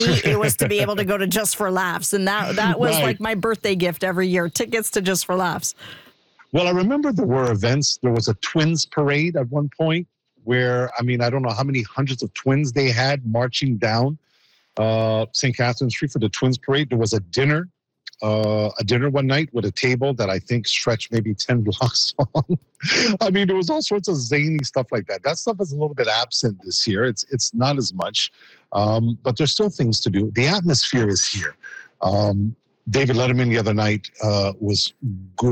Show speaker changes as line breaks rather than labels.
It was to be able to go to Just for Laughs. And that was
Right.
like my birthday gift every year, tickets to Just for Laughs.
Well, I remember there were events. There was a twins parade at one point where, I mean, I don't know how many hundreds of twins they had marching down St. Catherine Street for the twins parade. There was a dinner one night with a table that I think stretched maybe 10 blocks long. I mean, there was all sorts of zany stuff like that. That stuff is a little bit absent this year. It's not as much, but there's still things to do. The atmosphere is here. David Letterman the other night was